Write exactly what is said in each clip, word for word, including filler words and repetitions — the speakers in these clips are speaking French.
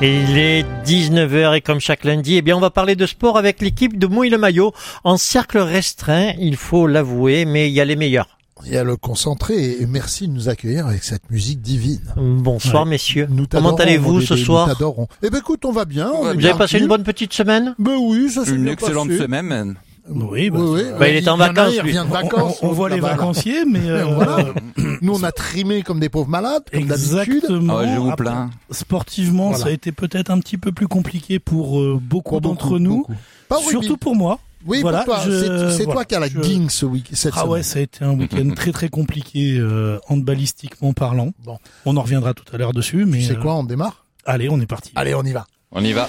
Et il est dix-neuf heures et comme chaque lundi, eh bien, on va parler de sport avec l'équipe de Mouille le Maillot. En cercle restreint, il faut l'avouer, mais il y a les meilleurs. Il y a le concentré et merci de nous accueillir avec cette musique divine. Bonsoir, ouais. Messieurs. Nous Comment allez-vous ce soir? Nous t'adorons. Eh ben écoute, on va bien. On Vous est avez bien passé une bonne petite semaine? Ben oui, ça s'est Une bien excellente passé. semaine. Oui, bah, oui, oui. Bah, il est en vacances, Il lui. revient de vacances. On, on voit les là-bas, là. vacanciers, mais euh, Voilà. Nous, on a trimé comme des pauvres malades, comme d'habitude. exactement. Ah ouais, je vous Après, plains. Sportivement, Voilà. ça a été peut-être un petit peu plus compliqué pour euh, beaucoup Pour d'entre beaucoup, nous, beaucoup. Pas au surtout rugby. pour moi. Oui, Voilà, pour toi. je- C'est, c'est voilà, toi qui as la je- guing ce week cette Ah semaine. ouais, ça a été un week-end très très compliqué euh, handballistiquement parlant. Bon. On en reviendra tout à l'heure dessus, mais Tu sais euh, quoi, on démarre? allez, on est parti. Allez, on y va. On y va.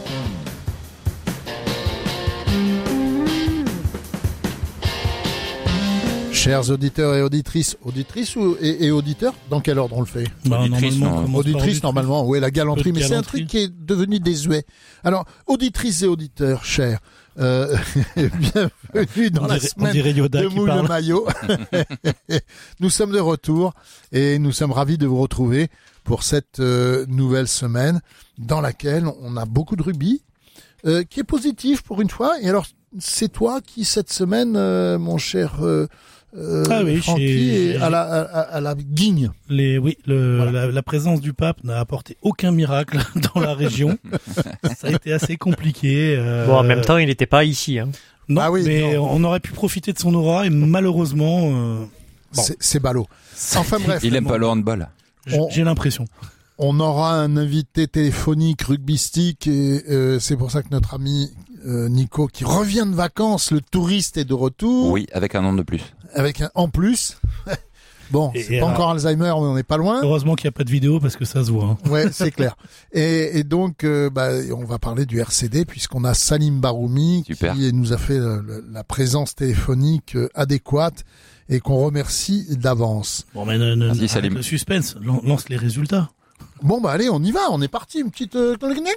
Chers auditeurs et auditrices, auditrices ou, et, et auditeurs, dans quel ordre on le fait? Bah, Auditrice, normalement, non. on commence par Auditrice, auditrice. normalement, oui, la galanterie, Peu de mais c'est un galanterie. truc qui est devenu désuet. Alors, auditrices et auditeurs, chers, euh, bienvenue dans On la dirait, on semaine dirait Yoda de qui Mouille le parle. Maillot. Nous sommes de retour et nous sommes ravis de vous retrouver pour cette euh, nouvelle semaine dans laquelle on a beaucoup de rugby, euh, qui est positif pour une fois. Et alors, c'est toi qui, cette semaine, euh, mon cher euh, euh, Ah oui, Francky, j'ai- est à la, à, à la guigne. Les, oui, le, Voilà. la, la présence du pape n'a apporté aucun miracle dans la région. Ça a été assez compliqué. euh, Bon, en même temps, il n'était pas ici. Hein. non, Ah oui, mais non. on aurait pu profiter de son aura et malheureusement, euh, bon, C'est, c'est ballot. Enfin bref, Il aime pas le handball. j- on- j'ai l'impression. on aura un invité téléphonique rugbystique et euh, c'est pour ça que notre ami euh, Nico, qui revient de vacances, le touriste est de retour. Oui, avec un nom de plus. Avec un en plus. Bon, Et- c'est et pas alors- encore Alzheimer, mais on n'est pas loin. Heureusement qu'il n'y a pas de vidéo parce que ça se voit. hein. Ouais, c'est clair. Et, et donc, euh, bah, on va parler du R C D puisqu'on a Salim Baroumi Super. qui nous a fait le- le- la présence téléphonique euh, adéquate et qu'on remercie d'avance. Bon, mais ne, ne, Merci, arrête Salim. le suspense, Lan- lance les résultats. Bon, bah allez, on y va, on est parti. Une petite... Euh...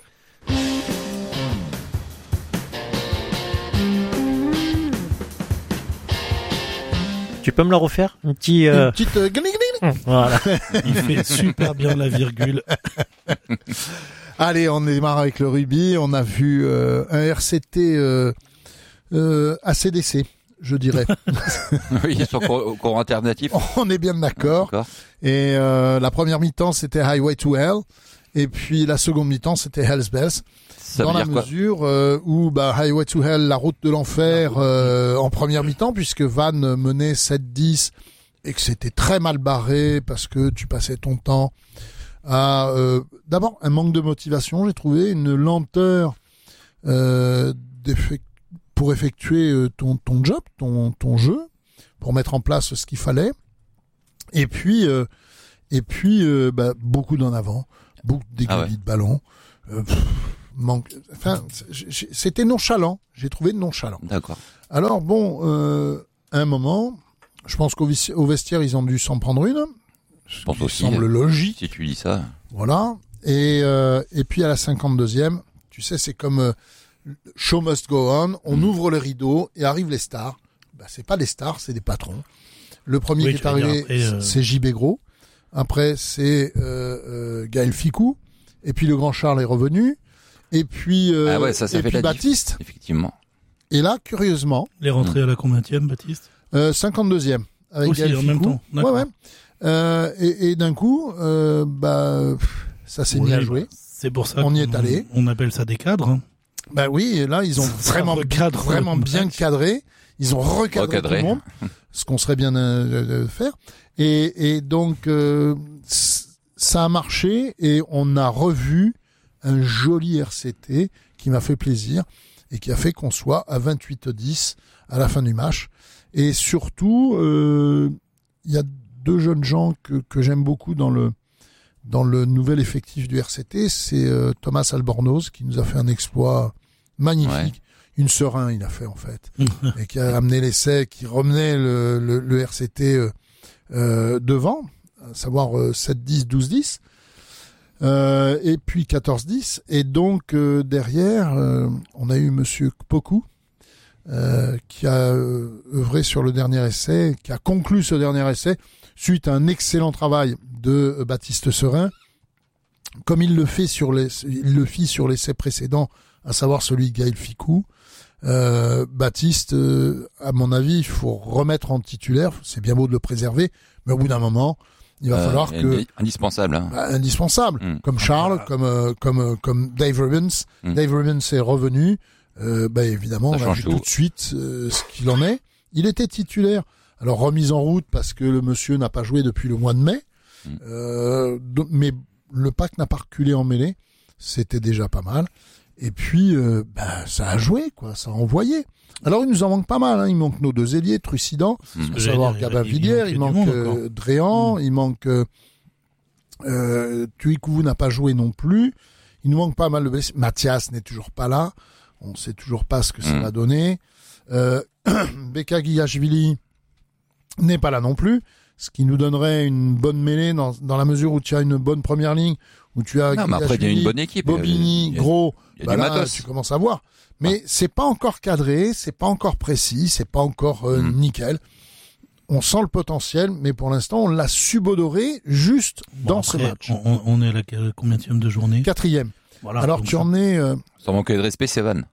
Tu peux me le refaire? Un petit... Euh... Une petite... euh, Voilà. Il fait super bien la virgule. Allez, on démarre avec le rugby. On a vu euh, un R C T euh, euh, A C D C, je dirais. Oui, ils sont courant courant alternatif. On est bien d'accord. D'accord. Et euh, la première mi-temps, c'était Highway to Hell. Et puis la seconde mi-temps, c'était Hell's Bells. Ça Dans veut la dire quoi? mesure euh, où bah, Highway to Hell, la route de l'enfer, euh, en première mi-temps, puisque Van menait sept dix et que c'était très mal barré parce que tu passais ton temps à... Euh, d'abord, un manque de motivation, j'ai trouvé, une lenteur euh, d'effect- pour effectuer euh, ton, ton job, ton, ton jeu, pour mettre en place ce qu'il fallait. Et puis, euh, et puis euh, bah, beaucoup d'en avant, beaucoup d'éguillis Ah ouais. de ballon. Euh, pff, manque, enfin, c'est- j'ai- c'était nonchalant. J'ai trouvé nonchalant. D'accord. Alors bon, euh, à un moment, je pense qu'au vis- au vestiaire, ils ont dû s'en prendre une. Ce pense qui aussi, semble euh, logique. Si tu dis ça. Voilà. Et, euh, et puis à la cinquante-deuxième, tu sais, c'est comme euh, show must go on. On Mm. ouvre le rideau et arrivent les stars. Bah, c'est pas des stars, c'est des patrons. Le premier Oui, qui est tu veux dire, arrivé, après, euh, c'est J B Gros. Après, c'est euh, euh, Gaël Ficou. Et puis le grand Charles est revenu. Et puis, euh, Ah ouais, ça, ça et fait puis la diff. Baptiste. Effectivement. Et là, curieusement, Les rentrées à la combienième, Baptiste? euh, cinquante-deuxième. Avec Aussi, Gaël en même Ficou. temps, d'accord. Ouais, ouais. Euh, et, et d'un coup, euh, bah, pff, ça s'est mis Oui, à jouer. C'est pour ça On y qu'on- est allé. On appelle ça des cadres. hein. Bah oui, et là, ils ont Ça vraiment, recadre vraiment le bien match. cadré. Ils ont recadré Recadré. tout le monde, ce qu'on serait bien euh, de faire. Et, et donc, euh, c- ça a marché et on a revu un joli R C T qui m'a fait plaisir et qui a fait qu'on soit à vingt-huit dix à la fin du match. Et surtout, euh, il y a deux jeunes gens que, que j'aime beaucoup dans le dans le nouvel effectif du R C T, c'est euh, Thomas Albornoz qui nous a fait un exploit magnifique. Ouais. Une serein, il a fait en fait, et qui a amené l'essai, qui remenait le, le, le R C T euh, euh, devant, à savoir euh, sept dix, douze dix, euh, et puis quatorze dix. Et donc euh, derrière, euh, on a eu Monsieur Kpoku, euh, qui a euh, œuvré sur le dernier essai, qui a conclu ce dernier essai suite à un excellent travail de euh, Baptiste Serein. comme il le fait sur les, il le fit sur l'essai précédent, à savoir celui de Gaël Ficou. Euh, Baptiste, euh, à mon avis, il faut remettre en titulaire. C'est bien beau de le préserver, mais au bout d'un moment, il va Euh, falloir que indispensable. Hein. bah, indispensable, Mm. comme Charles, comme euh, comme euh, comme Dave Rubens. Mm. Dave Rubens est revenu. Euh, bah évidemment, Ça on a change vu tout. tout de suite euh, ce qu'il en est. Il était titulaire. Alors remise en route parce que le monsieur n'a pas joué depuis le mois de mai. Mm. Euh, do- mais le Pack n'a pas reculé en mêlée. C'était déjà pas mal. Et puis, euh, bah, ça a joué, quoi. Ça a envoyé. Alors, il nous en manque pas mal. Hein. Il manque nos deux ailiers, Trucidant, Mm. à savoir Gabin Villiers. Il manque euh, Dréan. Mm. Il manque euh, euh, Tuikouvou n'a pas joué non plus. Il nous manque pas mal de blessés. Mathias n'est toujours pas là. On sait toujours pas ce que ça Mm. va donner. Euh, Beka Guillachvili n'est pas là non plus. Ce qui nous donnerait une bonne mêlée dans, dans la mesure où tu as une bonne première ligne, où tu as Non, mais après, il y a une bonne équipe. Bobigny, Il y a- Gros, il y a bah du là, matos. tu commences à voir. Mais c'est pas encore cadré, c'est pas encore précis, c'est pas encore euh, Mm. nickel. On sent le potentiel, mais pour l'instant, on l'a subodoré juste dans ce match. On, on est à la combienième de journée. Quatrième. Voilà, Alors donc tu en es... euh, Sans manquer de respect, c'est Van.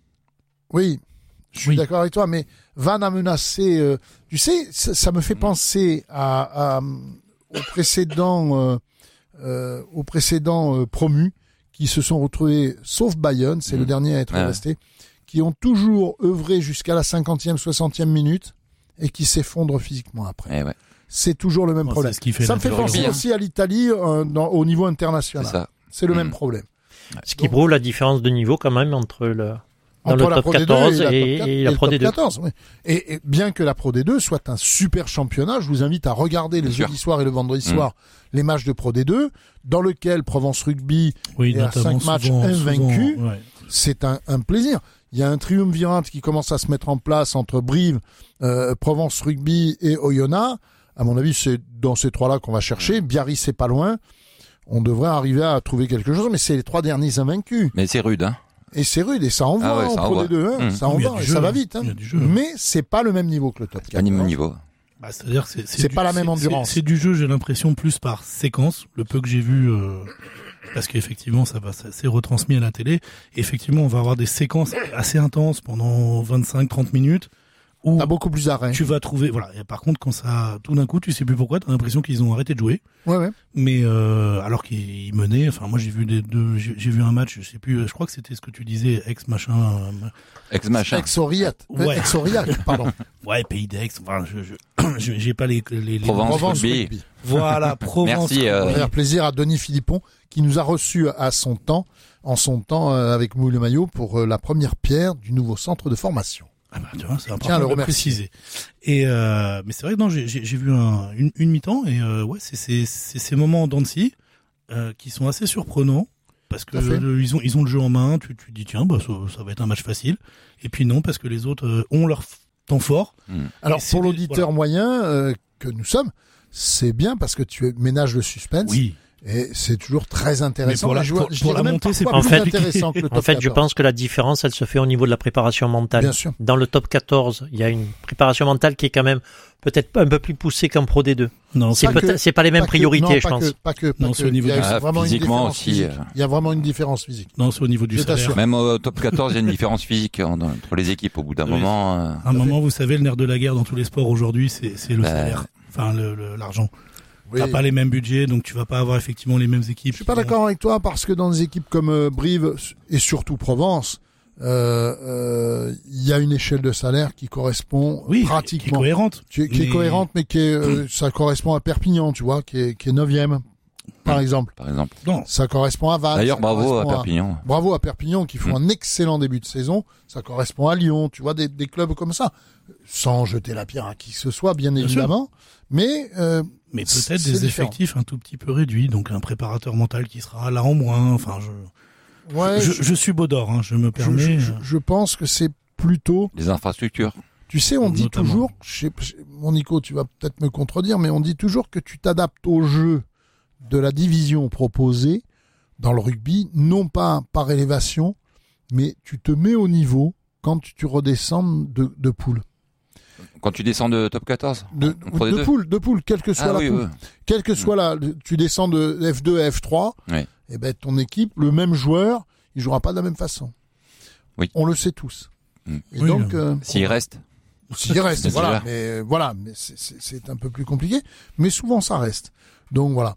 oui, je suis Oui. d'accord avec toi, mais Van a menacé... euh, tu sais, ça, ça me fait penser à, à, aux précédents, euh, euh, aux précédents euh, promus qui se sont retrouvés, sauf Bayonne, c'est Mm. le dernier à être Ouais. resté, qui ont toujours œuvré jusqu'à la cinquantième, soixantième minute et qui s'effondrent physiquement après. Eh ouais, C'est toujours le même Bon, problème. c'est ce qui fait Ça me fait l'intérêt. penser Bien. aussi à l'Italie euh, dans- au niveau c'est international. ça. C'est le Mm. même problème. Ce qui prouve la différence de niveau quand même entre le, dans Entre le la top Pro D deux quatorze et la et, top quatre et et la le Pro top D deux. quatorze, oui. Et, et bien que la Pro D deux soit un super championnat, je vous invite à regarder le Bien sûr. jeudi soir et le vendredi Mm. soir les matchs de Pro D deux, dans lequel Provence Rugby Oui, et à notamment cinq matchs souvent- invaincus. souvent, ouais. c'est un, un plaisir. Il y a un triumvirat qui commence à se mettre en place entre Brive, euh, Provence Rugby et Oyonnax. À mon avis, c'est dans ces trois-là qu'on va chercher. Biarritz, c'est pas loin. On devrait arriver à trouver quelque chose, mais c'est les trois derniers invaincus. Mais c'est rude, hein. Et c'est rude, et ça envoie Ah ouais, en ça Pro envoie. D deux, hein. Mmh. Ça Il y a envoie, du et jeu, ça va hein. vite. Hein. Il y a du jeu. Mais c'est pas le même niveau que le top C'est pas le même quatorze. niveau. Bah, c'est-à-dire que c'est, C'est du- pas la même c'est- endurance. C'est, c'est du jeu, j'ai l'impression, plus par séquence. Le peu que j'ai vu, euh, parce qu'effectivement, ça va, ça, c'est retransmis à la télé. Et effectivement, on va avoir des séquences assez intenses pendant vingt-cinq trente minutes où T'as beaucoup plus d'arrêt. tu vas trouver, voilà. Et par contre, quand ça, tout d'un coup, tu sais plus pourquoi, t'as l'impression qu'ils ont arrêté de jouer. Ouais, ouais. Mais, euh, alors qu'ils menaient, enfin, moi, j'ai vu des deux, j'ai, j'ai vu un match, je sais plus, je crois que c'était ce que tu disais, ex machin, euh, Ex machin. Ex-Aurillac. Euh, Ouais. Ex-Aurillac, pardon. ouais, Pays d'Aix, enfin, je, je, j'ai- j'ai pas les, les, les Provence. Provence Rugby. Rugby. Voilà, Provence. Merci, euh, On va faire plaisir à Denis Philippon qui nous a reçus à son temps, en son temps euh, avec Mouille le Maillot pour euh, la première pierre du nouveau centre de formation. Ah bah, tu vois, c'est Tiens, important le de le remercier. préciser. Et euh, mais c'est vrai que non, j'ai, j'ai, j'ai vu un, une, une mi-temps et euh, ouais, c'est, c'est, c'est ces moments en dents de scie euh, qui sont assez surprenants parce que Tout à fait. le- ils ont ils ont le jeu en main. Tu tu te dis tiens, bah ça, ça va être un match facile. Et puis non, parce que les autres euh, ont leur f- temps fort. Alors Et c'est pour des- l'auditeur moyen euh, que nous sommes, c'est bien parce que tu ménages le suspense Oui. et c'est toujours très intéressant. Mais pour la- Je vois- pour- je pour dirais la même montée, c'est parfois plus plus compliqué. intéressant que le top En fait, je quatorze. pense que la différence, elle se fait au niveau de la préparation mentale. Bien sûr. Dans le top quatorze, il y a une préparation mentale qui est quand même peut-être un peu plus poussée qu'en Pro D deux. Non, C'est Pas peut-être, que- c'est pas les mêmes Pas que- priorités, non, je pas pense. Que, pas que, pas Non, que. c'est au niveau il y a du- Ah, vraiment une physiquement différence aussi, physique. euh. Il y a vraiment une différence physique. non, c'est au niveau du Je salaire. t'assure. Même au top quatorze, il y a une différence physique en- entre les équipes au bout d'un Oui. moment. euh, À un moment, vous savez, le nerf de la guerre dans tous les sports aujourd'hui, c'est, c'est le Bah, salaire. Enfin, le, le- l'argent. Oui. T'as pas les mêmes budgets, donc tu vas pas avoir effectivement les mêmes équipes. Je suis pas d'accord avec toi parce que dans des équipes comme euh, Brive et surtout Provence, euh, euh, il y a une échelle de salaire qui correspond Oui, qui est pratiquement, cohérente. qui, est- qui est Mais- cohérente, mais qui est, euh, ça correspond à Perpignan, tu vois, qui est, qui est neuvième, par Mm. exemple. par exemple. Non, Ça correspond à Vannes. D'ailleurs, ça bravo à correspond Perpignan. Bravo à Perpignan qui font Mm. un excellent début de saison. Ça correspond à Lyon, tu vois, des, des clubs comme ça. Sans jeter la pierre à qui que ce soit, bien, Bien évidemment. Mais euh, mais C'est- peut-être c'est des différent. effectifs un tout petit peu réduits, donc un préparateur mental qui sera là en moins. Enfin, je, ouais, je, je, je suis Baudor, hein, je me je- permets. je- je pense que c'est plutôt. Les infrastructures. Tu sais, on dit Notamment. toujours, je sais- je- mon Nico, tu vas peut-être me contredire, mais on dit toujours que tu t'adaptes au jeu de la division proposée dans le rugby, non pas par élévation, mais tu te mets au niveau quand tu, tu redescends de, de poule. Quand tu descends de top quatorze De, entre les de deux. poule, de poule, quelle que soit Ah la oui, poule. oui. Quelle que soit la, tu descends de F deux à F trois, Oui. et ben, ton équipe, le même joueur, il jouera pas de la même façon. Oui. On le sait tous. Mm. Et Oui, donc, euh, euh, S'il reste. s'il reste, C'est voilà, clair. mais, euh, voilà, mais c'est, c'est, c'est un peu plus compliqué. Mais souvent, ça reste. Donc, voilà.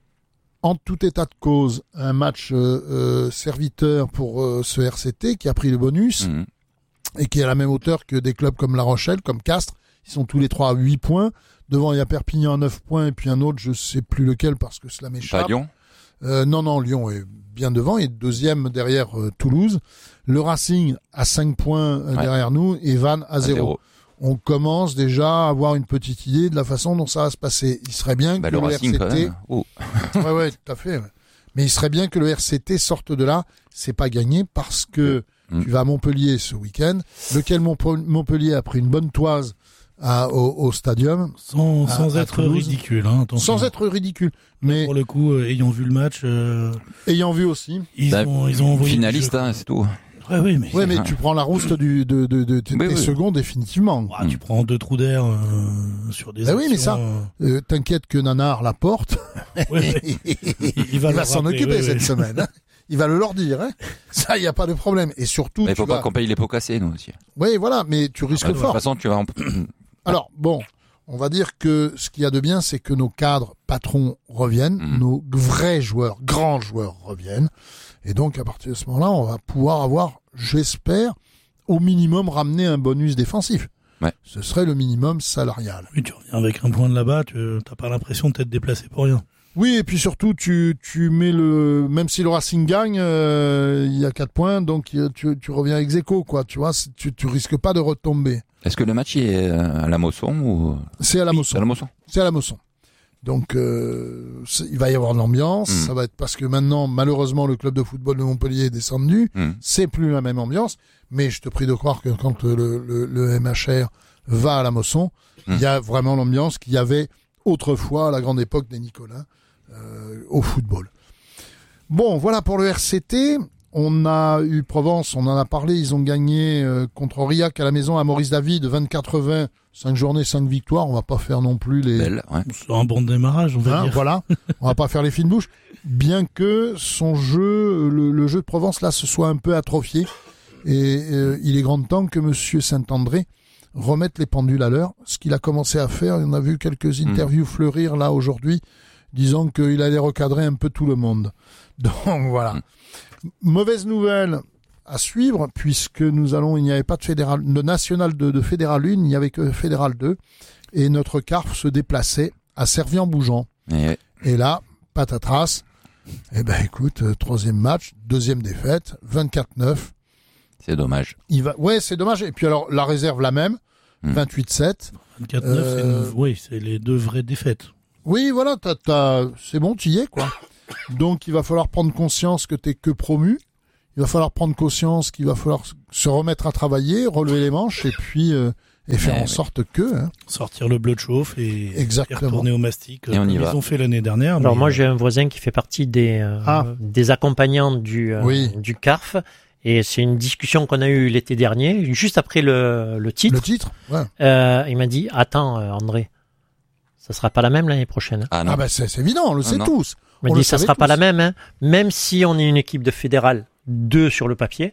En tout état de cause, un match, euh, euh, serviteur pour, euh, ce R C T qui a pris le bonus. Mhm. Et qui est à la même hauteur que des clubs comme La Rochelle, comme Castres. Ils sont tous les trois à huit points. Devant, il y a Perpignan à neuf points et puis un autre, je sais plus lequel parce que cela Pas m'échappe. Lyon. Euh, non, non, Lyon est bien devant et deuxième derrière euh, Toulouse. Le Racing à cinq points euh, Ouais. derrière nous et Vannes à À zéro. zéro. On commence déjà à avoir une petite idée de la façon dont ça va se passer. Il serait bien Bah, que le le, Racing, quand R C T... même. Oh. ouais, ouais, tout à fait. ouais. Mais il serait bien que le R C T sorte de là. C'est pas gagné parce que Mm. tu vas à Montpellier ce week-end, lequel Montpe- Montpellier a pris une bonne toise à, au, au stadium, Sans, À- sans à être Toulouse. ridicule, hein, attention. sans être ridicule. Mais Pour le coup, euh, ayant vu le match, euh, ayant vu aussi. ils, Bah, ont, ils ont envoyé. Finaliste, du jeu. hein, c'est tout. Ouais, oui, mais. Ouais, mais tu prends la rouste du, de, de, de, de Oui, tes oui. secondes définitivement. Ah, tu prends deux trous d'air euh, sur des. Bah oui, mais actions, ça- euh, Euh, t'inquiète que Nanar la porte. ouais, ouais. il, Il va va le s'en rappeler, occuper oui, cette oui. semaine. hein. Il va le leur dire. Hein. Ça, il n'y a pas de problème. Et surtout, Mais il tu faut pas vas... qu'on paye les pots cassés, nous aussi. Oui, voilà, mais tu risques De toute fort. façon, tu vas en... Alors, bon, on va dire que ce qu'il y a de bien, c'est que nos cadres patrons reviennent, Mhm. nos vrais joueurs, grands joueurs reviennent. Et donc, à partir de ce moment-là, on va pouvoir avoir, j'espère, au minimum ramener un bonus défensif. Ouais. Ce serait le minimum salarial. Oui, tu reviens avec un point de là-bas, tu t'as pas l'impression de t'être déplacé pour rien. Oui, et puis surtout, tu, tu mets le, même si le Racing gagne, euh, il y a quatre points, donc euh, tu, tu reviens ex aequo, quoi. Tu vois, c'est- tu, tu risques pas de retomber. Est-ce que le match est à la Mosson ou C'est à la c'est Mosson. à la Mosson? C'est à la Mosson. Donc, euh, c'est- il va y avoir de l'ambiance. Mm. Ça va être parce que maintenant, malheureusement, le club de football de Montpellier est descendu. Hmm. C'est plus la même ambiance. Mais je te prie de croire que quand le, le, le M H R va à la Mosson, Mm. il y a vraiment l'ambiance qu'il y avait autrefois à la grande époque des Nicolins euh, au football. Bon, voilà pour le R C T. On a eu Provence, on en a parlé, ils ont gagné euh, contre Aurillac à la maison à Maurice David, vingt-quatre vingt, cinq journées, cinq victoires. On va pas faire non plus les... Belle, ouais. C'est un bon démarrage, on va Hein, dire. voilà, on va pas faire les fines bouches, bien que son jeu, le, le jeu de Provence là, se soit un peu atrophié. Et euh, il est grand temps que Monsieur Saint-André remette les pendules à l'heure. Ce qu'il a commencé à faire, on a vu quelques interviews fleurir là aujourd'hui, disant qu'il allait recadrer un peu tout le monde. Donc voilà. Mm. Mauvaise nouvelle à suivre, puisque nous allons, il n'y avait pas de fédéral, de national de, de fédéral un, il n'y avait que fédéral deux, et notre CARF se déplaçait à Servien-Bougeant. Et, Et là, patatras, eh ben écoute, euh, troisième match, deuxième défaite, vingt-quatre neuf. c'est dommage. Il va, ouais, c'est dommage. Et puis alors, la réserve la même, Hmm. vingt-huit sept. vingt-quatre neuf, Euh, c'est une- oui, c'est les deux vraies défaites. Oui, voilà, t'as, t'as, c'est bon, tu y es, quoi. Donc, il va falloir prendre conscience que t'es que promu. Il va falloir prendre conscience qu'il va falloir se remettre à travailler, relever les manches et puis, euh, et faire Ouais, en ouais. sorte que, hein. Sortir le blood chauffe et, Exactement. et retourner au mastic, euh, Et on comme y ils va. ont fait l'année dernière. Alors mais, moi euh, j'ai un voisin qui fait partie des euh, Ah. des accompagnants du euh, Oui. du CARF et c'est une discussion qu'on a eue l'été dernier, juste après le, le titre. Le titre, ouais. Euh, il m'a dit attends euh, André, ça sera pas la même l'année prochaine. Ah non. Ah, ben, c'est, c'est évident, on le Ah, sait non. tous. Il m'a On le dit ça savait sera pas tous. la même, hein. Même si on est une équipe de fédéral deux sur le papier.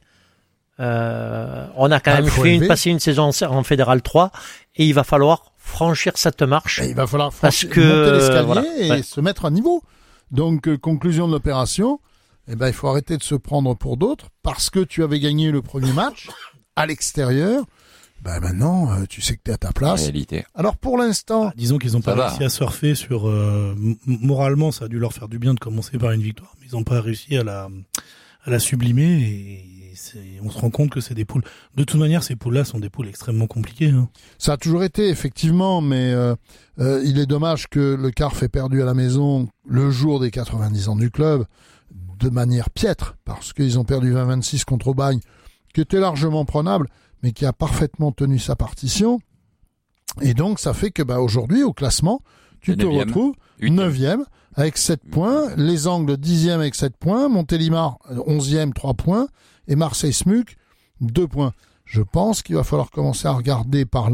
Euh, on a quand Ah, même faut fait une, élever. passé une saison en, en fédéral trois et il va falloir franchir cette marche. Et il va falloir Parce franchir- que, monter l'escalier voilà, et ouais. se mettre à niveau. Donc, euh, conclusion de l'opération, eh ben, il faut arrêter de se prendre pour d'autres parce que tu avais gagné le premier match à l'extérieur. Ben, maintenant, euh, tu sais que tu es à ta En place. réalité. Alors, pour l'instant, Ah, disons qu'ils n'ont Ça pas va. réussi à surfer sur... euh, m- moralement, ça a dû leur faire du bien de commencer par une victoire, mais ils n'ont pas réussi à la, à la sublimer et c'est, on se rend compte que c'est des poules... De toute manière, ces poules-là sont des poules extrêmement compliquées. Hein. ça a toujours été, effectivement, mais euh, euh, il est dommage que le CARF ait perdu à la maison le jour des quatre-vingt-dix ans du club de manière piètre, parce qu'ils ont perdu vingt vingt-six contre Aubagne, qui était largement prenable, mais qui a parfaitement tenu sa partition. Et donc, ça fait que bah, aujourd'hui, au classement, tu Et te neuvième. retrouves Huitième. neuvième avec sept points, les Angles dixième avec sept points, Montélimar onzième, trois points, et Marseille-Smuc, deux points. Je pense qu'il va falloir commencer à regarder par là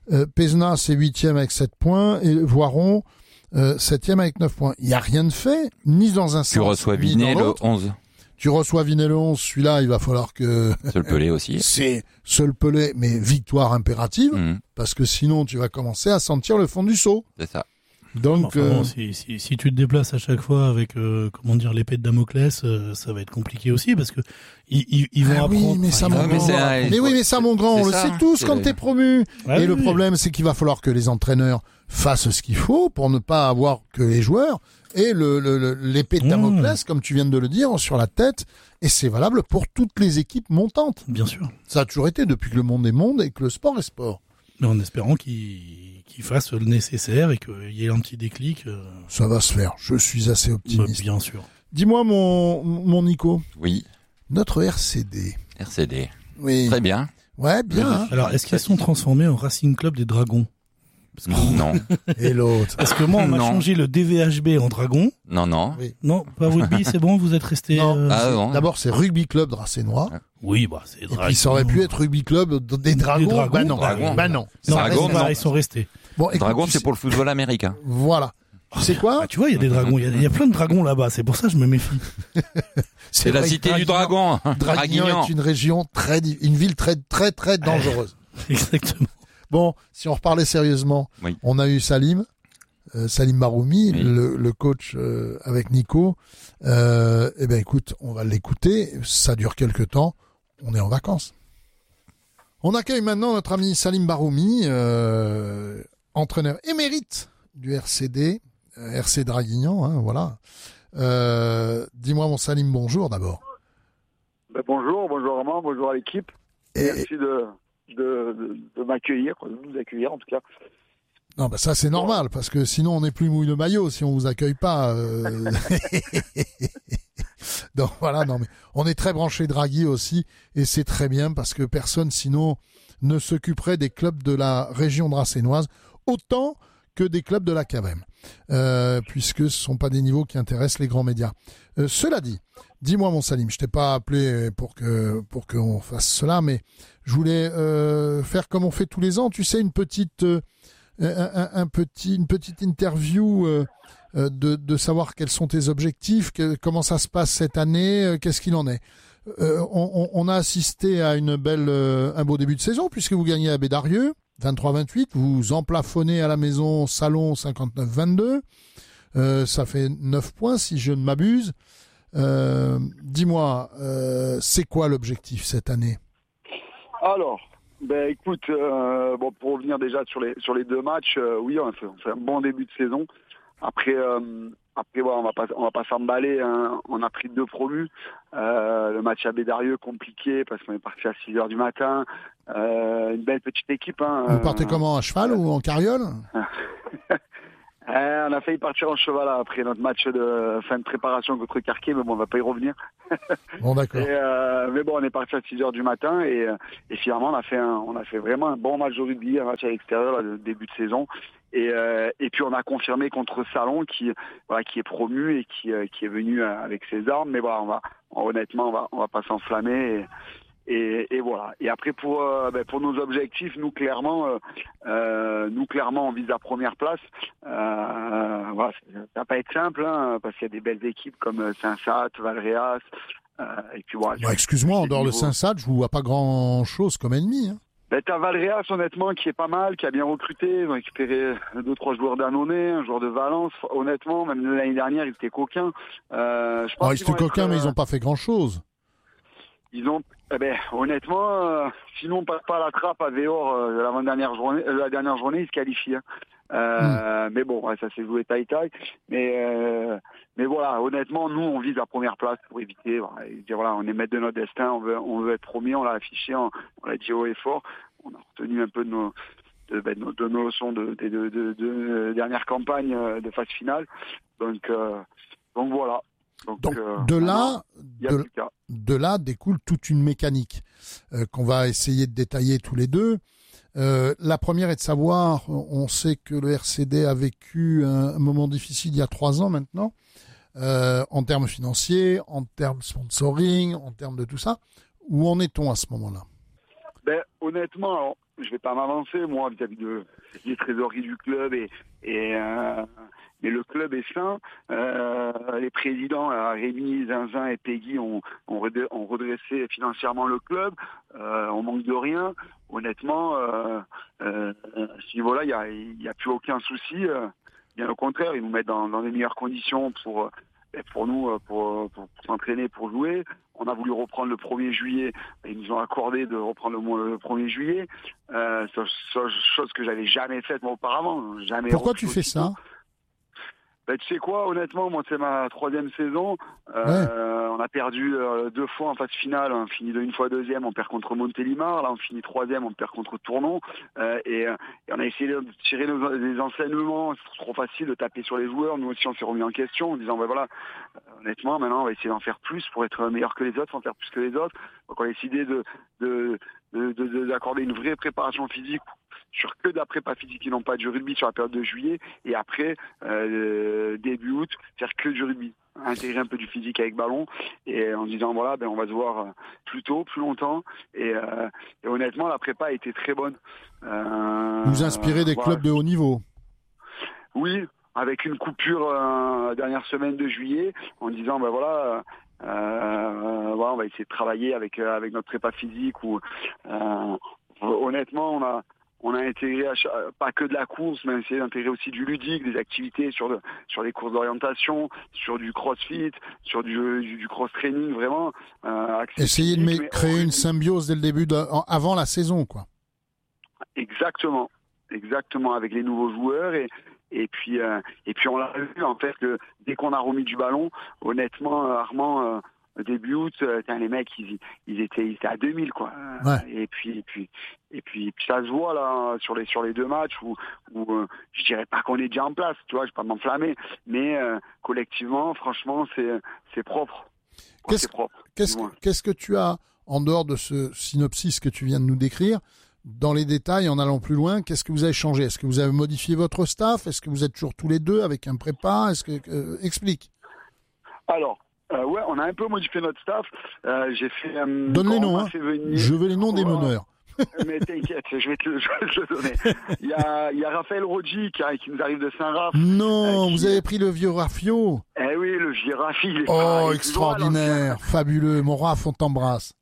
Euh, Pézenas, c'est huitième avec sept points. Et Voiron, euh, septième avec neuf points. Il n'y a rien de fait, ni dans un sens. Tu reçois ni Vinet dans le l'autre. onze. Tu reçois Vinet le onze. Celui-là, il va falloir que... Seul Pelé aussi. c'est seul Pelé, mais victoire impérative. Mmh, Parce que sinon, tu vas commencer à sentir le fond du seau. c'est ça. Donc, Enfin, euh, bon, si, si, si tu te déplaces à chaque fois avec, euh, comment dire, l'épée de Damoclès, euh, ça va être compliqué aussi parce que ils, ils, ils vont ah oui, apprendre. mais ça, enfin, mon ils vont mais grand. c'est apprendre. un- Mais oui, mais ça, mon grand, c'est on le ça, sait tous c'est- quand t'es promu. Ouais, Et le oui. problème, c'est qu'il va falloir que les entraîneurs fassent ce qu'il faut pour ne pas avoir que les joueurs aient le, le, le- l'épée de Mmh. Damoclès, comme tu viens de le dire, sur la tête. Et c'est valable pour toutes les équipes montantes. Bien sûr. Ça a toujours été depuis que le monde est monde et que le sport est sport. Mais en espérant qu'ils qu'ils fassent le nécessaire et qu'il y ait un petit déclic. Euh, Ça va se faire. Je suis assez bah, optimiste. bien sûr. Dis-moi, mon, mon Nico, Oui, notre R C D. R C D. Oui. Très bien. Ouais, bien. Hein. Alors, est-ce qu'ils sont transformés en Racing Club des Dragons? Parce que, Non, Et l'autre. parce que moi, on m'a Non. changé le D V H B en Dragon. non, non. Oui. Non, pas rugby, c'est bon, vous êtes resté. Non. euh, Ah non. D'abord, c'est Rugby Club Dracénois. Oui, bah, c'est Et Dragon. puis, ça aurait pu être Rugby Club des Dragons. Dragons, Bah non. Dragons. Bah non. Non, Dragon, bah, non. ils sont restés. Bon, écoute, Dragon, tu c'est sais- pour le football américain. Voilà. Tu sais quoi? Ah, tu vois, il y a des dragons. Il y a, il y a plein de dragons là-bas. C'est pour ça que je me méfie. C'est la vrai que cité du dragon. Draguignan Draguignan. est une région très, di- une ville très, très, très dangereuse. Exactement. Bon, si on reparlait sérieusement, Oui. on a eu Salim, euh, Salim Baroumi, Oui. le, le coach euh, avec Nico. Euh, eh ben, écoute, on va l'écouter. Ça dure quelques temps. On est en vacances. On accueille maintenant notre ami Salim Baroumi, euh, entraîneur émérite du R C D, euh, R C Draguignan, hein, voilà. Euh, dis-moi, mon Salim, bonjour d'abord. Ben, bonjour, bonjour Armand, bonjour à l'équipe. Et, Merci de, de, de, de m'accueillir, de nous accueillir en tout cas. non, bah ça c'est normal parce que sinon on n'est plus mouille le maillot si on vous accueille pas. euh. Donc voilà, non mais on est très branché Draghi aussi et c'est très bien parce que personne sinon ne s'occuperait des clubs de la région dracénoise autant que des clubs de la C A V M, euh, puisque ce sont pas des niveaux qui intéressent les grands médias. Euh, cela dit, dis-moi mon Salim, je t'ai pas appelé pour que pour qu'on fasse cela, mais je voulais euh, faire comme on fait tous les ans, tu sais, une petite euh, un, un, un petit une petite interview euh, euh, de de savoir quels sont tes objectifs, que, comment ça se passe cette année, euh, qu'est-ce qu'il en est. Euh, on, on a assisté à une belle euh, un beau début de saison puisque vous gagnez à Bédarieux. vingt-trois vingt-huit, vous emplafonnez à la maison Salon cinquante-neuf vingt-deux, euh, ça fait neuf points si je ne m'abuse. Euh, dis-moi, euh, c'est quoi l'objectif cette année? Alors, ben écoute, euh, bon pour revenir déjà sur les sur les deux matchs, euh, oui on a, fait, on fait un bon début de saison. Après, euh, après ouais, on va pas on va pas s'emballer. Hein. On a pris deux promus. Euh, le match à Bédarieux compliqué parce qu'on est parti à six heures du matin. Euh, une belle petite équipe. Hein. Vous partez comment, à cheval ou en carriole? Euh, on a failli partir en cheval après notre match de fin de préparation contre Carquet, mais bon, on va pas y revenir. Bon, d'accord. Et, euh, mais bon, on est parti à six heures du matin et, et finalement, on a fait un, on a fait vraiment un bon match de rugby, un match à l'extérieur, là, le début de saison. Et, euh, et puis on a confirmé contre Salon qui, voilà, qui est promu et qui, euh, qui est venu avec ses armes. Mais voilà, on va, honnêtement, on va, on va pas s'enflammer. Et, Et, et voilà. Et après pour euh, ben pour nos objectifs, nous clairement, euh, euh, nous clairement, on vise la première place. Euh, voilà, ça va pas être simple, hein, parce qu'il y a des belles équipes comme Saint-Sat, Valréas, euh, et puis voilà. Bon, excuse-moi, en dehors de Saint-Sat, je vous vois pas grand-chose comme ennemi. Hein. Ben, t'as Valréas, honnêtement, qui est pas mal, qui a bien recruté. Ils ont récupéré deux, trois joueurs d'Annonay, un joueur de Valence. Honnêtement, même l'année dernière, ils étaient coquins. Euh, je pense oh, ils étaient coquins, être, mais euh... ils ont pas fait grand-chose. Ils ont, eh ben, honnêtement, euh, sinon on passe pas à la trappe à Véor euh, l'avant-dernière journée, euh, la dernière journée, ils se qualifient. Hein. Euh, mmh. Mais bon, ouais, ça s'est joué taille-taille. Mais, euh, mais voilà, honnêtement, nous, on vise la première place pour éviter. Voilà, et dire, voilà, on est maître de notre destin, on veut, on veut être premier, on l'a affiché, on, on l'a dit haut et fort. On a retenu un peu de nos, de, ben, de nos, de nos leçons de, de, de, de, de dernière campagne de phase finale. Donc, euh, donc voilà. Donc, Donc euh, de là, de, de, de là découle toute une mécanique euh, qu'on va essayer de détailler tous les deux. Euh, la première est de savoir, on sait que le R C D a vécu un, un moment difficile il y a trois ans maintenant, euh, en termes financiers, en termes sponsoring, en termes de tout ça. Où en est-on à ce moment-là? Ben honnêtement, alors, je vais pas m'avancer moi vis-à-vis de des trésoreries du club et et euh, mais le club est sain. Euh, les présidents, là, Rémi, Zinzin et Peggy ont, ont, redressé, ont redressé financièrement le club. Euh, on manque de rien. Honnêtement, euh, euh, à ce niveau-là, il y a, y a plus aucun souci. Euh, bien au contraire, ils nous mettent dans, dans les meilleures conditions pour pour nous pour, pour, pour s'entraîner, pour jouer. On a voulu reprendre le premier juillet. Ils nous ont accordé de reprendre le, le premier juillet. Euh, chose que j'avais jamais faite moi auparavant. Jamais. Pourquoi tu fais ça? Ben, tu sais quoi, honnêtement, moi c'est ma troisième saison. Euh, ouais. On a perdu euh, deux fois en phase finale. On finit de une fois deuxième, on perd contre Montélimar. Là, on finit troisième, on perd contre Tournon. Euh, et, et on a essayé de tirer nos, des enseignements. C'est trop facile de taper sur les joueurs. Nous aussi, on s'est remis en question en disant, ben voilà, euh, honnêtement, maintenant, on va essayer d'en faire plus pour être meilleur que les autres, en faire plus que les autres. Donc, on a décidé de, de, de, de, de d'accorder une vraie préparation physique sur que de la prépa physique qui n'ont pas du rugby sur la période de juillet, et après euh, début août faire que du rugby, intégrer un peu du physique avec ballon, et en disant voilà ben on va se voir plus tôt, plus longtemps, et, euh, et honnêtement la prépa a été très bonne. Euh, Vous inspirez des voilà. clubs de haut niveau? Oui, avec une coupure euh, dernière semaine de juillet, en disant ben voilà. Euh, voilà, on va essayer de travailler avec euh, avec notre prépa physique, ou euh, honnêtement on a On a intégré pas que de la course, mais essayé d'intégrer aussi du ludique, des activités sur de, sur des courses d'orientation, sur du crossfit, sur du, du, du cross-training, vraiment. Euh, Essayer de mais, créer mais, une symbiose dès le début, de, avant la saison, quoi. Exactement, exactement, avec les nouveaux joueurs. Et, et, puis, euh, et puis on l'a vu, en fait, que dès qu'on a remis du ballon, honnêtement, Armand... Euh, début août, euh, les mecs, ils, ils étaient, ils étaient à deux mille, quoi. Ouais. Et puis, et puis, et puis, puis, ça se voit là sur les sur les deux matchs où, où euh, je dirais pas qu'on est déjà en place, tu vois, je vais pas m'enflammer, mais euh, collectivement, franchement, c'est c'est propre. Qu'est-ce, c'est propre. Qu'est-ce, qu'est-ce que tu as en dehors de ce synopsis que tu viens de nous décrire? Dans les détails, en allant plus loin, qu'est-ce que vous avez changé? Est-ce que vous avez modifié votre staff? Est-ce que vous êtes toujours tous les deux avec un prépa? Est-ce que euh, explique. Alors. Euh, ouais, on a un peu modifié notre staff. Euh, j'ai fait. Euh, Donne les noms, hein. Venir... Je veux les noms des meneurs. Mais t'inquiète, je vais te le, je vais te le donner. Il y a, il y a Raphaël Rodji qui, qui nous arrive de Saint-Raph. Non, euh, qui... vous avez pris le vieux Raffio. Eh oui, le vieux Rafi. Il est oh, pas, extraordinaire, droit, fabuleux. Mon Raph, on t'embrasse.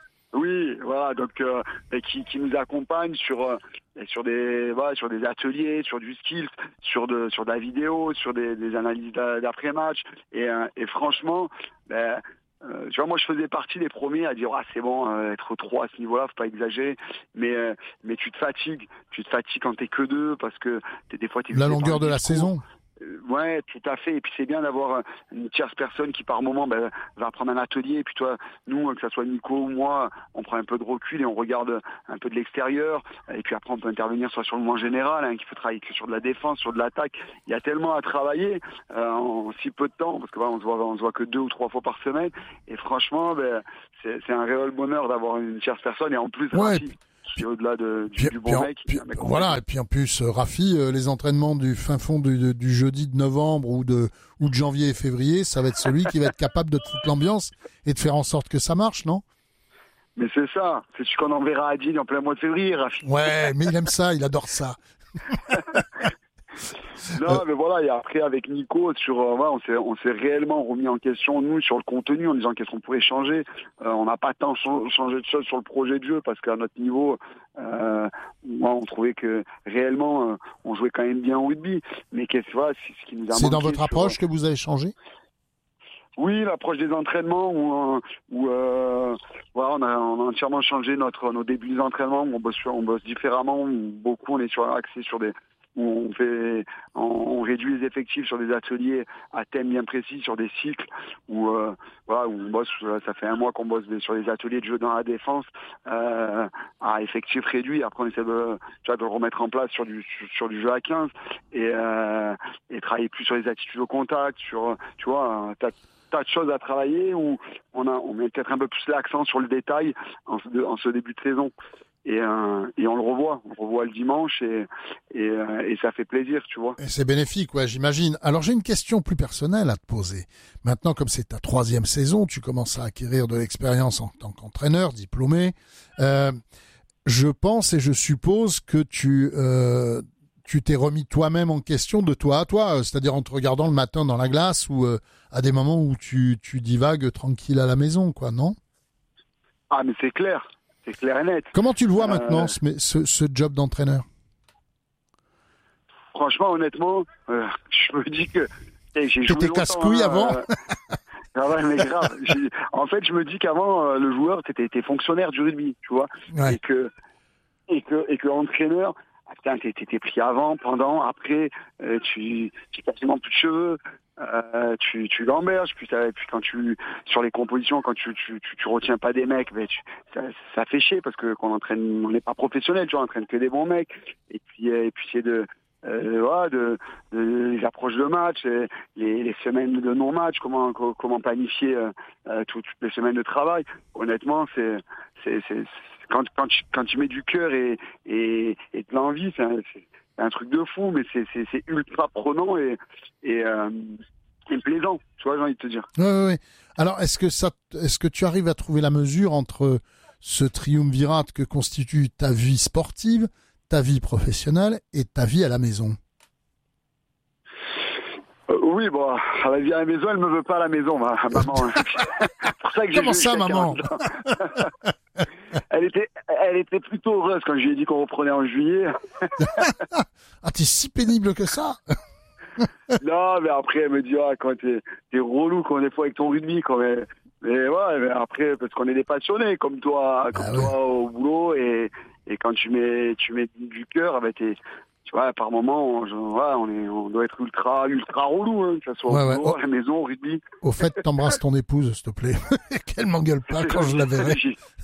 Oui, voilà, donc euh, qui, qui nous accompagne sur euh, sur des voilà, sur des ateliers, sur du skills, sur de sur de la vidéo, sur des, des analyses d'après-match, et euh, et franchement, ben euh, tu vois, moi je faisais partie des premiers à dire ah c'est bon, euh, être trois à ce niveau-là, faut pas exagérer, mais euh, mais tu te fatigues, tu te fatigues quand t'es que deux, parce que t'es des fois t'es la longueur de la saison. Ouais, tout à fait. Et puis c'est bien d'avoir une tierce personne qui par moment ben, va prendre un atelier. Et puis toi, nous, que ça soit Nico ou moi, on prend un peu de recul et on regarde un peu de l'extérieur. Et puis après, on peut intervenir soit sur le mouvement général, hein, qui peut travailler sur de la défense, sur de l'attaque. Il y a tellement à travailler euh, en si peu de temps, parce que voilà, on se voit, on se voit que deux ou trois fois par semaine. Et franchement, ben, c'est, c'est un réel bonheur d'avoir une tierce personne. Et en plus, ouais. Rafi, puis au-delà de, du, puis, du bon puis, mec. Puis, mec voilà, et puis en plus, euh, Rafi, euh, les entraînements du fin fond du, du jeudi de novembre ou de, ou de janvier et février, ça va être celui qui va être capable de foutre l'ambiance et de faire en sorte que ça marche, non? Mais c'est ça, c'est celui qu'on enverra à Dean en plein mois de février, Rafi. Ouais, mais il aime ça, il adore ça. Non, euh... mais voilà, et après avec Nico, sur, euh, ouais, on s'est, on s'est réellement remis en question, nous, sur le contenu, en disant qu'est-ce qu'on pourrait changer. Euh, on n'a pas tant ch- changé de choses sur le projet de jeu, parce qu'à notre niveau, euh, ouais, on trouvait que réellement, euh, on jouait quand même bien au rugby. Mais qu'est-ce que voilà, c'est ce qui nous a C'est manqué dans votre sur... approche que vous avez changé? Oui, l'approche des entraînements où, où euh, voilà, on a, on a entièrement changé notre nos débuts d'entraînement, où on bosse, on bosse différemment, où beaucoup on est sur axé sur des où on fait, on, on réduit les effectifs sur des ateliers à thème bien précis, sur des cycles où, euh, voilà, où on bosse. Ça fait un mois qu'on bosse sur des ateliers de jeu dans la défense euh, à effectifs réduits. Après, on essaie de, tu vois, de le remettre en place sur du sur, sur du jeu à quinze et euh, et travailler plus sur les attitudes au contact, sur, tu vois, tas tas de choses à travailler où on a on met peut-être un peu plus l'accent sur le détail en ce, en ce début de saison. Et, euh, et on le revoit, on le revoit le dimanche et, et, euh, et ça fait plaisir, tu vois. Et c'est bénéfique, ouais, j'imagine. Alors j'ai une question plus personnelle à te poser. Maintenant, comme c'est ta troisième saison, tu commences à acquérir de l'expérience en tant qu'entraîneur diplômé. Euh, je pense et je suppose que tu euh, tu t'es remis toi-même en question de toi à toi, euh, c'est-à-dire en te regardant le matin dans la glace ou euh, à des moments où tu tu divagues tranquille à la maison, quoi, non? Ah, mais c'est clair, c'est clair et net. Comment tu le vois Euh, maintenant, ce, ce, ce job d'entraîneur? Franchement, honnêtement, euh, je me dis que hey, j'ai joué T'étais longtemps, casse-couille hein, avant euh, ah ouais, mais grave. J'ai- En fait, je me dis qu'avant, euh, le joueur, t'étais t'étais fonctionnaire du rugby, tu vois, Ouais. et que et que et que entraîneur, ah, putain, t'es- t'étais pris avant, pendant, après, euh, tu tu quasiment plus de cheveux, euh, tu tu gamberges, puis, t'as- puis quand tu sur les compositions, quand tu tu tu, tu retiens pas des mecs, ben tu, ça, ça fait chier parce que qu'on entraîne, on n'est pas professionnel, tu vois, on entraîne que des bons mecs, et puis euh, et puis c'est de euh, voilà, de, de les approches de match, et les, les semaines de non-match, comment co- comment planifier euh, euh, tout- toutes les semaines de travail. Honnêtement, c'est c'est c'est c'est- quand quand tu quand tu mets du cœur et et, et de l'envie, c'est un, c'est un truc de fou, mais c'est c'est c'est ultra prenant et et, euh, et plaisant. Tu vois, j'ai envie de te dire. Ouais, ouais, ouais. Alors, est-ce que ça, est-ce que tu arrives à trouver la mesure entre ce triumvirat que constitue ta vie sportive, ta vie professionnelle et ta vie à la maison? Euh, oui, bon, à la vie à la maison, elle me veut pas à la maison, ma maman. C'est pour ça que j'ai Comment joué ça, jusqu'à maman? quarante ans. Elle était, elle était plutôt heureuse quand je lui ai dit qu'on reprenait en juillet. Ah, t'es si pénible que ça? Non, mais après, elle me dit, ah, quand t'es, t'es relou, quand des fois avec ton rugby, quand mais, mais ouais, mais après, parce qu'on est des passionnés, comme toi, comme Ah toi au boulot, et, et quand tu mets, tu mets du cœur, ben t'es, tu vois, par moment, on, je- ouais, on est, on doit être ultra, ultra relou, hein, que ça soit Ouais, au ouais. boulot, Oh. à la maison, au rugby. Au fait, t'embrasses ton épouse, s'il te plaît. Qu'elle m'engueule pas quand je la verrai.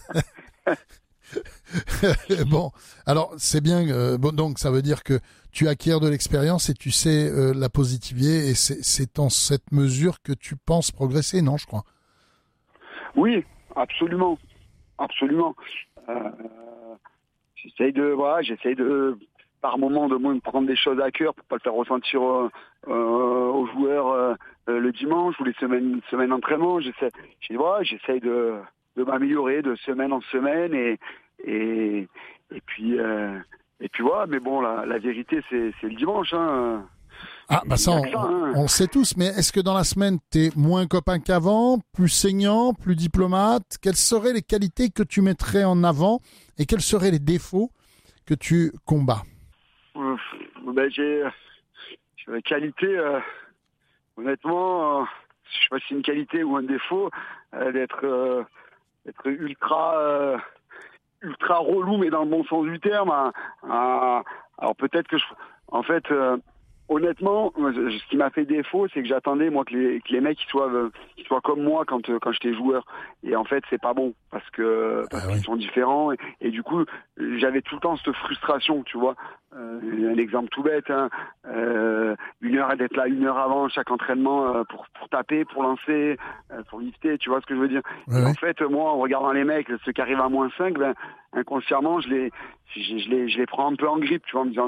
Bon, alors c'est bien. euh, bon, donc ça veut dire que tu acquiers de l'expérience et tu sais euh, la positiver, et c'est c'est en cette mesure que tu penses progresser, non, je crois. Oui, absolument, absolument. Euh, j'essaye de, voilà, j'essaye de, par moment, de moins me prendre des choses à cœur pour pas le faire ressentir euh, euh, aux joueurs euh, euh, le dimanche ou les semaines, semaines d'entraînement. J'essaie, j'ai- voilà, j'essaye de, de m'améliorer de semaine en semaine et et et puis euh, et puis voilà. Mais bon, la, la vérité, c'est c'est le dimanche. Hein. Ah, bah ça, Il y a on, que ça, hein. on le sait tous, mais est-ce que dans la semaine, t'es moins copain qu'avant, plus saignant, plus diplomate? Quelles seraient les qualités que tu mettrais en avant et quels seraient les défauts que tu combats? Euh, ben, j'ai, j'ai la qualité, euh, honnêtement, euh, je sais pas si c'est une qualité ou un défaut, euh, d'être, euh, d'être ultra, euh, ultra relou, mais dans le bon sens du terme. Hein. Ah, alors peut-être que je, en fait, euh, honnêtement, moi, je- ce qui m'a fait défaut, c'est que j'attendais moi que les, que les mecs ils soient, euh, qu'ils soient comme moi quand euh, quand j'étais joueur. Et en fait, c'est pas bon parce que parce Ah ouais. qu'ils sont différents. Et, et du coup, j'avais tout le temps cette frustration, tu vois. Euh, un exemple tout bête, hein. euh, une heure d'être là une heure avant chaque entraînement euh, pour pour taper, pour lancer, euh, pour lifter, tu vois ce que je veux dire. Ouais, Et ouais. en fait, moi, en regardant les mecs, ceux qui arrivent à moins cinq, ben inconsciemment, je les je, je les je les prends un peu en grippe, tu vois, en me disant